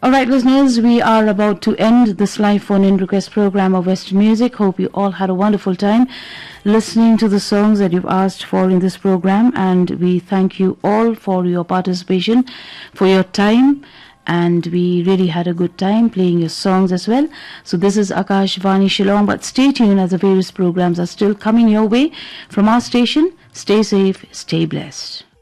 All right, listeners, we are about to end this live phone-in request program of Western Music. Hope you all had a wonderful time listening to the songs that you've asked for in this program, and we thank you all for your participation, for your time, and we really had a good time playing your songs as well. So this is Akashvani Shillong, but stay tuned as the various programs are still coming your way from our station. Stay safe, stay blessed.